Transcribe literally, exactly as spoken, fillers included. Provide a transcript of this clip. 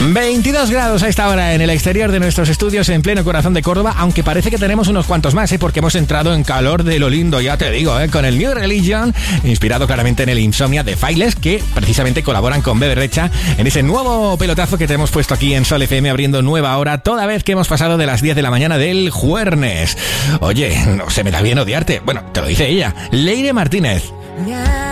veintidós grados a esta hora en el exterior de nuestros estudios en pleno corazón de Córdoba, aunque parece que tenemos unos cuantos más, ¿eh? Porque hemos entrado en calor de lo lindo, ya te digo, ¿eh? Con el New Religion, inspirado claramente en el Insomnia de Failes, que precisamente colaboran con Bebe Rexha en ese nuevo pelotazo que te hemos puesto aquí en Sol F M, abriendo nueva hora, toda vez que hemos pasado de las diez de la mañana del jueves. Oye, no se me da bien odiarte. Bueno, te lo dice ella, Leire Martínez.